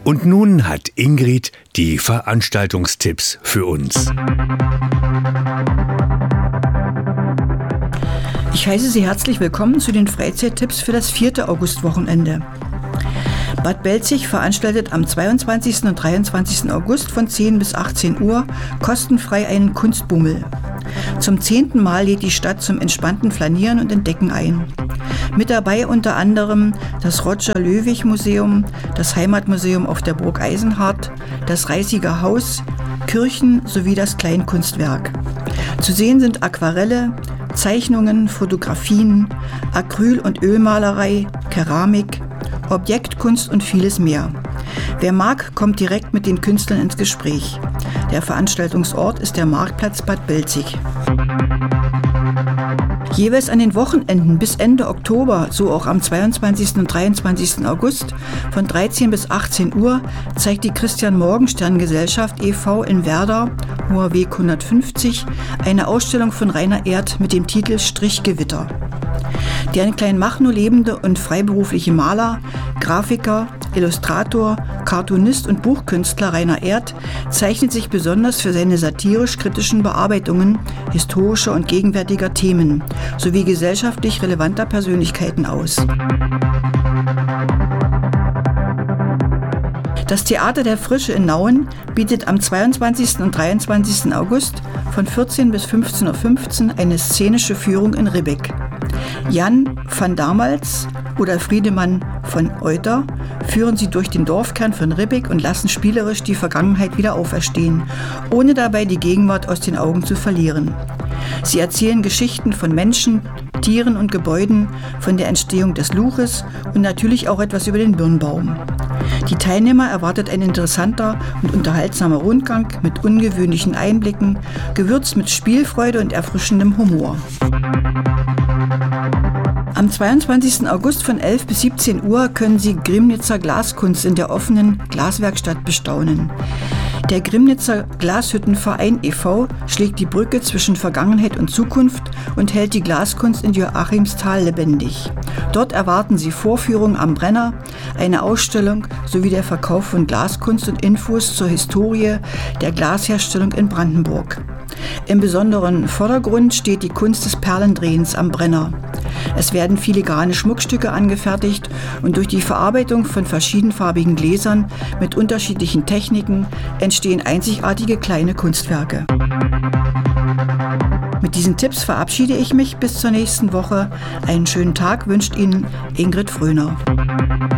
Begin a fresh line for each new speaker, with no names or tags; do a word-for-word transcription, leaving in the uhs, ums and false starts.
Und nun hat Ingrid die Veranstaltungstipps für uns.
Ich heiße Sie herzlich willkommen zu den Freizeittipps für das vierte Augustwochenende. Bad Belzig veranstaltet am zweiundzwanzigsten und dreiundzwanzigsten August von zehn bis achtzehn Uhr kostenfrei einen Kunstbummel. Zum zehnten Mal lädt die Stadt zum entspannten Flanieren und Entdecken ein. Mit dabei unter anderem das Roger-Löwich-Museum, das Heimatmuseum auf der Burg Eisenhardt, das Reisiger Haus, Kirchen sowie das Kleinkunstwerk. Zu sehen sind Aquarelle, Zeichnungen, Fotografien, Acryl- und Ölmalerei, Keramik, Objektkunst und vieles mehr. Wer mag, kommt direkt mit den Künstlern ins Gespräch. Der Veranstaltungsort ist der Marktplatz Bad Belzig. Jeweils an den Wochenenden bis Ende Oktober, so auch am zweiundzwanzigsten und dreiundzwanzigsten August von dreizehn bis achtzehn Uhr zeigt die Christian-Morgenstern-Gesellschaft e V in Werder, Hoher Weg hundertfünfzig, eine Ausstellung von Rainer Erth mit dem Titel Strichgewitter. Der in Kleinmachnow lebende und freiberufliche Maler, Grafiker, Illustrator, Cartoonist und Buchkünstler Rainer Erth zeichnet sich besonders für seine satirisch-kritischen Bearbeitungen historischer und gegenwärtiger Themen sowie gesellschaftlich relevanter Persönlichkeiten aus. Das Theater der Frische in Nauen bietet am zweiundzwanzigsten und dreiundzwanzigsten August von vierzehn bis fünfzehn Uhr fünfzehn eine szenische Führung in Ribbeck. Jan van Damals oder Friedemann von Euter führen sie durch den Dorfkern von Ribbeck und lassen spielerisch die Vergangenheit wieder auferstehen, ohne dabei die Gegenwart aus den Augen zu verlieren. Sie erzählen Geschichten von Menschen, Tieren und Gebäuden, von der Entstehung des Luches und natürlich auch etwas über den Birnbaum. Die Teilnehmer erwartet ein interessanter und unterhaltsamer Rundgang mit ungewöhnlichen Einblicken, gewürzt mit Spielfreude und erfrischendem Humor. Am zweiundzwanzigsten August von elf bis siebzehn Uhr können Sie Grimnitzer Glaskunst in der offenen Glaswerkstatt bestaunen. Der Grimnitzer Glashüttenverein e V schlägt die Brücke zwischen Vergangenheit und Zukunft und hält die Glaskunst in Joachimsthal lebendig. Dort erwarten Sie Vorführungen am Brenner, eine Ausstellung sowie der Verkauf von Glaskunst und Infos zur Historie der Glasherstellung in Brandenburg. Im besonderen Vordergrund steht die Kunst des Perlendrehens am Brenner. Es werden filigrane Schmuckstücke angefertigt und durch die Verarbeitung von verschiedenfarbigen Gläsern mit unterschiedlichen Techniken entstehen einzigartige kleine Kunstwerke. Mit diesen Tipps verabschiede ich mich bis zur nächsten Woche. Einen schönen Tag wünscht Ihnen Ingrid Fröner.